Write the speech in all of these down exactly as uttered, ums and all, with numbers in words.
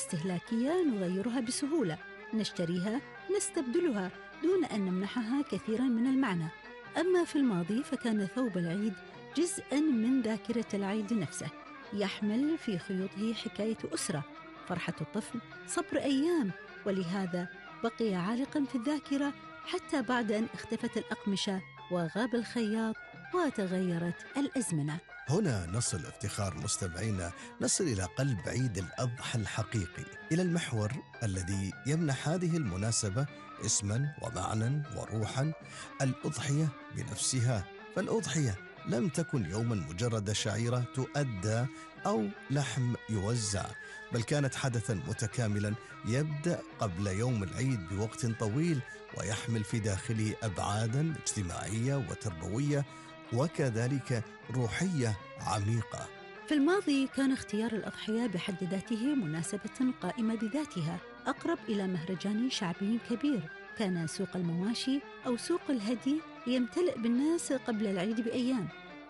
استهلاكية نغيرها بسهولة، نشتريها، نستبدلها دون أن نمنحها كثيرا من المعنى. أما في الماضي فكان ثوب العيد جزءا من ذاكرة العيد نفسه، يحمل في خيوطه حكاية أسرة، فرحة الطفل، صبر أيام، ولهذا بقي عالقا في الذاكرة حتى بعد أن اختفت الأقمشة وغاب الخياط وتغيرت الأزمنة. هنا نصل افتخار مستمعينا، نصل إلى قلب عيد الأضحى الحقيقي، إلى المحور الذي يمنح هذه المناسبة اسما ومعنى وروحا، الأضحية بنفسها. فالأضحية لم تكن يوما مجرد شعيرة تؤدى أو لحم يوزع، بل كانت حدثا متكاملا يبدأ قبل يوم العيد بوقت طويل، ويحمل في داخله أبعادا اجتماعية وتربوية وكذلك روحية عميقة. في الماضي كان اختيار الأضحية بحد ذاته مناسبة قائمة بذاتها، أقرب إلى مهرجان شعبي كبير. كان سوق المواشي أو سوق الهدي يمتلئ بالناس قبل العيد بأيام،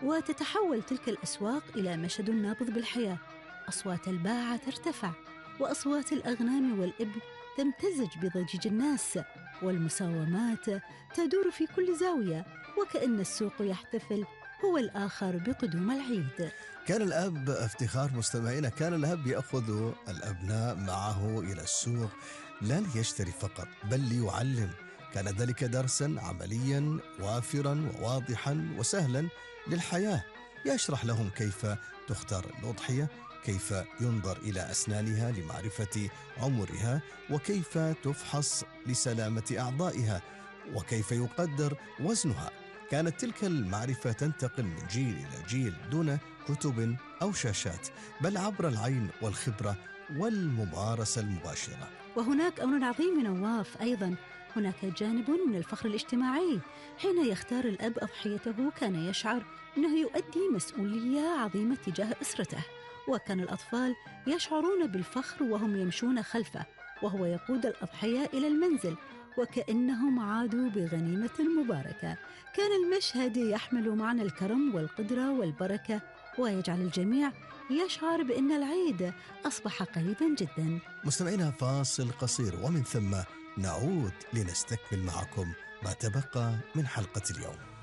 وتتحول تلك الأسواق إلى مشهد نابض بالحياة. أصوات الباعة ترتفع، وأصوات الأغنام والإبل تمتزج بضجيج الناس، والمساومات تدور في كل زاوية، وكأن السوق يحتفل هو الآخر بقدوم العيد. كان الأب افتخار مستمعينا، كان الأب يأخذ الأبناء معه إلى السوق لا ليشتري فقط بل ليعلم. كان ذلك درسا عمليا وافرا وواضحا وسهلا للحياة، يشرح لهم كيف تختار الأضحية، كيف ينظر إلى أسنانها لمعرفة عمرها، وكيف تفحص لسلامة أعضائها، وكيف يقدر وزنها. كانت تلك المعرفة تنتقل من جيل إلى جيل دون كتب أو شاشات، بل عبر العين والخبرة والممارسة المباشرة. وهناك أمر عظيم نواف أيضا، هناك جانب من الفخر الاجتماعي. حين يختار الأب أضحيته كان يشعر أنه يؤدي مسؤولية عظيمة تجاه أسرته، وكان الأطفال يشعرون بالفخر وهم يمشون خلفه وهو يقود الأضحية إلى المنزل، وكأنهم عادوا بغنيمة مباركة. كان المشهد يحمل معنى الكرم والقدرة والبركة، ويجعل الجميع يشعر بأن العيد أصبح قريبا جدا. مستمعينا، فاصل قصير ومن ثم نعود لنستكمل معكم ما تبقى من حلقة اليوم.